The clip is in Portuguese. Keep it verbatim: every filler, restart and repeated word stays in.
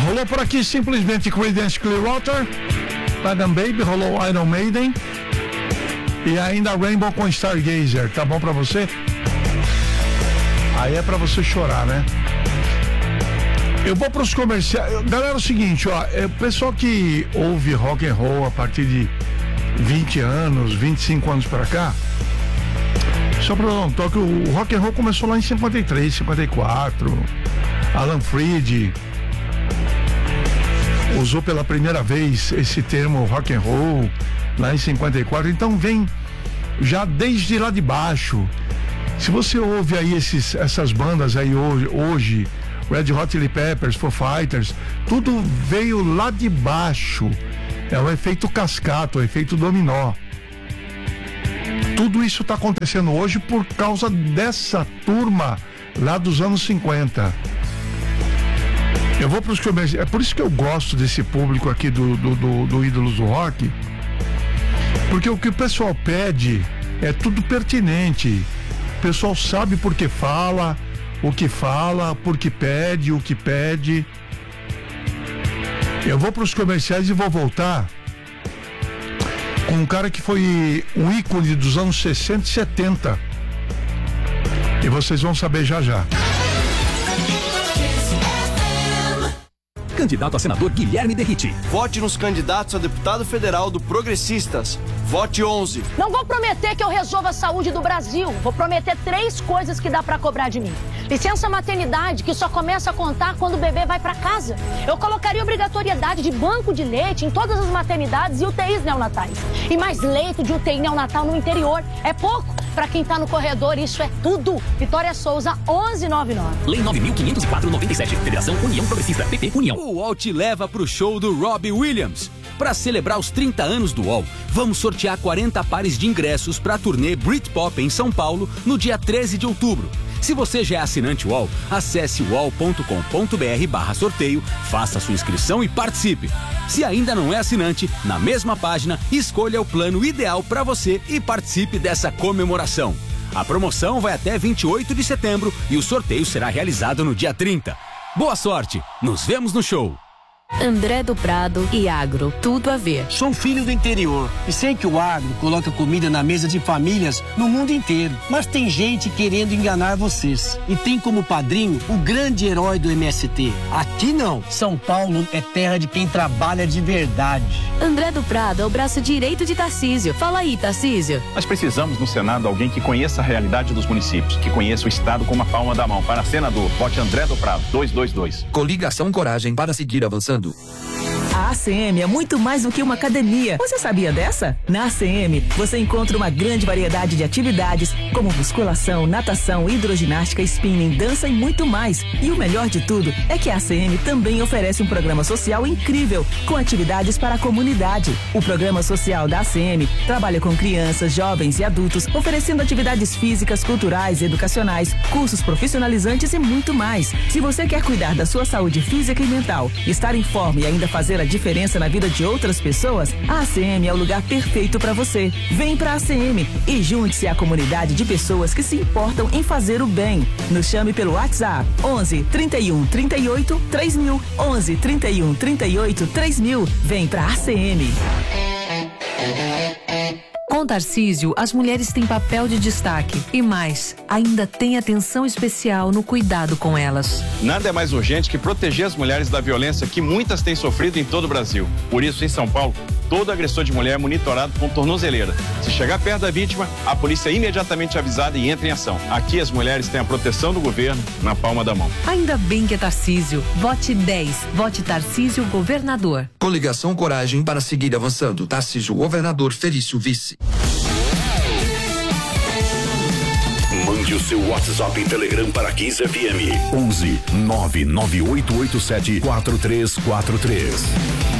rolou por aqui simplesmente Creedence Clearwater, Adam Baby, rolou Iron Maiden e ainda Rainbow com Stargazer. Tá bom pra você? Aí é pra você chorar, né? Eu vou pros comerciais. Galera, é o seguinte, ó, é o pessoal que ouve rock and roll a partir de vinte anos, vinte e cinco anos pra cá, só pra dar um toque, o rock and roll começou lá em cinquenta e três, cinquenta e quatro. Alan Freed usou pela primeira vez esse termo rock and roll lá em cinquenta e quatro, então vem já desde lá de baixo. Se você ouve aí esses, essas bandas aí hoje, hoje, Red Hot Chili Peppers, Foo Fighters, tudo veio lá de baixo. É o efeito cascata, o efeito dominó. Tudo isso está acontecendo hoje por causa dessa turma lá dos anos cinquenta. Eu vou para os comerciais. É por isso que eu gosto desse público aqui do, do, do, do Ídolos do Rock, porque o que o pessoal pede é tudo pertinente. O pessoal sabe por que fala, o que fala, por que pede, o que pede. Eu vou para os comerciais e vou voltar com um cara que foi um ícone dos anos sessenta e setenta. E vocês vão saber já já. Candidato a senador Guilherme Derrite. Vote nos candidatos a deputado federal do Progressistas. Vote onze. Não vou prometer que eu resolva a saúde do Brasil. Vou prometer três coisas que dá pra cobrar de mim. Licença maternidade, que só começa a contar quando o bebê vai pra casa. Eu colocaria obrigatoriedade de banco de leite em todas as maternidades e U T Is neonatais. E mais leito de U T I neonatal no interior. É pouco? Pra quem tá no corredor, isso é tudo. Vitória Souza, onze noventa e nove. Lei nove mil quinhentos e quatro, noventa e sete. Federação União Progressista. P P União. O U O L te leva pro show do Robbie Williams. Para celebrar os trinta anos do U O L, vamos sortear quarenta pares de ingressos para a turnê Britpop em São Paulo no dia treze de outubro. Se você já é assinante U O L, acesse uol ponto com ponto br barra sorteio, faça sua inscrição e participe. Se ainda não é assinante, na mesma página, escolha o plano ideal para você e participe dessa comemoração. A promoção vai até vinte e oito de setembro e o sorteio será realizado no dia trinta. Boa sorte! Nos vemos no show! André do Prado e agro, tudo a ver. Sou filho do interior e sei que o agro coloca comida na mesa de famílias no mundo inteiro. Mas tem gente querendo enganar vocês. E tem como padrinho o grande herói do M S T. Aqui não. São Paulo é terra de quem trabalha de verdade. André do Prado é o braço direito de Tarcísio. Fala aí, Tarcísio. Nós precisamos no Senado alguém que conheça a realidade dos municípios, que conheça o Estado como a palma da mão. Para senador, vote André do Prado, dois dois dois. Coligação Coragem para seguir avançando. A A C M é muito mais do que uma academia. Você sabia dessa? Na A C M, você encontra uma grande variedade de atividades, como musculação, natação, hidroginástica, spinning, dança e muito mais. E o melhor de tudo é que a A C M também oferece um programa social incrível, com atividades para a comunidade. O programa social da A C M trabalha com crianças, jovens e adultos, oferecendo atividades físicas, culturais, educacionais, cursos profissionalizantes e muito mais. Se você quer cuidar da sua saúde física e mental, estar em forma e ainda fazer a diferença na vida de outras pessoas, a A C M é o lugar perfeito para você. Vem pra A C M e junte-se à comunidade de pessoas que se importam em fazer o bem. Nos chame pelo WhatsApp onze, trinta e um, trinta e oito, três mil, onze, trinta e um, trinta e oito, três mil. Vem pra A C M. Com Tarcísio, as mulheres têm papel de destaque e mais, ainda tem atenção especial no cuidado com elas. Nada é mais urgente que proteger as mulheres da violência que muitas têm sofrido em todo o Brasil. Por isso, em São Paulo, todo agressor de mulher é monitorado com tornozeleira. Se chegar perto da vítima, a polícia é imediatamente avisada e entra em ação. Aqui as mulheres têm a proteção do governo na palma da mão. Ainda bem que é Tarcísio. Vote dez. Vote Tarcísio Governador. Coligação Coragem para seguir avançando. Tarcísio Governador, Felício Vice. Mande o seu WhatsApp e Telegram para quinze F M. onze nove nove oito oito sete quatro três quatro três.